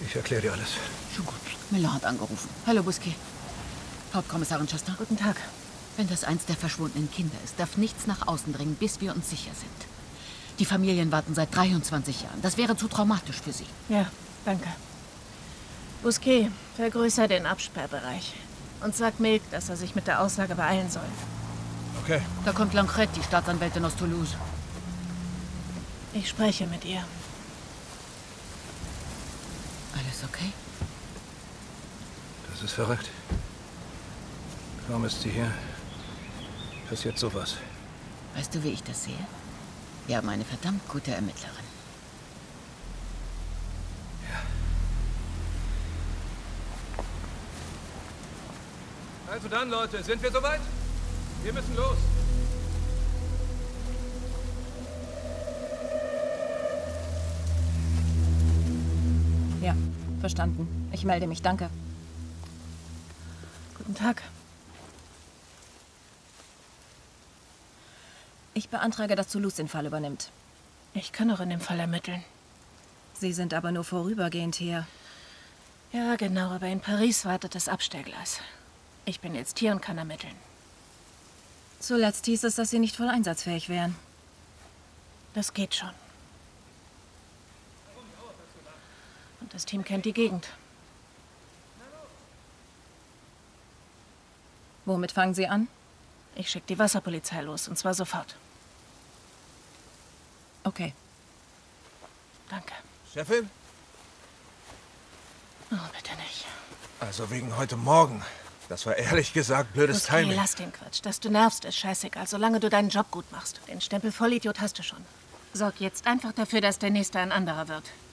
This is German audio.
Ich erkläre dir alles. Schon gut. Miller hat angerufen. Hallo, Busquet. Hauptkommissarin Chastain. Guten Tag. Wenn das eins der verschwundenen Kinder ist, darf nichts nach außen dringen, bis wir uns sicher sind. Die Familien warten seit 23 Jahren. Das wäre zu traumatisch für sie. Ja, danke. Busquet, vergrößer den Absperrbereich. Und sag Milk, dass er sich mit der Aussage beeilen soll. Okay. Da kommt Lancret, die Staatsanwältin aus Toulouse. Ich spreche mit ihr. Alles okay? Das ist verrückt. Kaum ist sie hier, passiert sowas. Weißt du, wie ich das sehe? Wir haben eine verdammt gute Ermittlerin. Ja. Also dann, Leute, sind wir soweit? Wir müssen los. Ja, verstanden. Ich melde mich, danke. Guten Tag. Ich beantrage, dass Toulouse den Fall übernimmt. Ich kann auch in dem Fall ermitteln. Sie sind aber nur vorübergehend hier. Ja, genau, aber in Paris wartet das Abstellgleis. Ich bin jetzt hier und kann ermitteln. Zuletzt hieß es, dass Sie nicht voll einsatzfähig wären. Das geht schon. Und das Team kennt die Gegend. Womit fangen Sie an? Ich schicke die Wasserpolizei los, und zwar sofort. Okay. Danke. Chefin? Oh, bitte nicht. Also wegen heute Morgen. Das war ehrlich gesagt blödes Busquet, Timing. lass den Quatsch. Dass du nervst, ist scheißegal, solange du deinen Job gut machst. Den Stempel Vollidiot hast du schon. Sorg jetzt einfach dafür, dass der Nächste ein anderer wird.